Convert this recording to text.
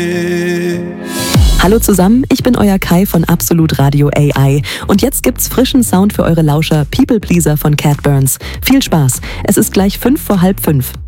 Hallo zusammen, ich bin euer Kai von Absolut Radio AI und jetzt gibt's frischen Sound für eure Lauscher, People Pleaser von Cat Burns. Viel Spaß, es ist gleich 5 vor halb 5.